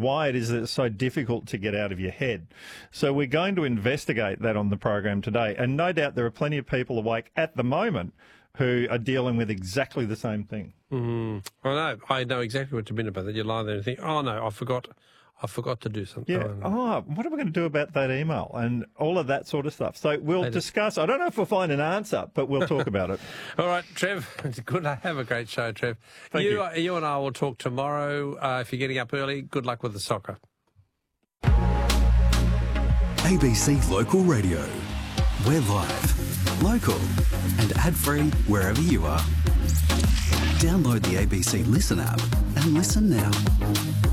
why it is that it's so difficult to get out of your head. So we're going to investigate that on the program today. And no doubt there are plenty of people awake at the moment who are dealing with exactly the same thing. I know exactly what you mean about that. You lie there and think, oh, no, I forgot to do something. Yeah. What are we going to do about that email and all of that sort of stuff? So we'll discuss. I don't know if we'll find an answer, but we'll talk about it. All right, Trev. It's good to have a great show, Trev. Thank you. You and I will talk tomorrow. If you're getting up early, good luck with the soccer. ABC Local Radio. We're live, local and ad-free wherever you are. Download the ABC Listen app and listen now.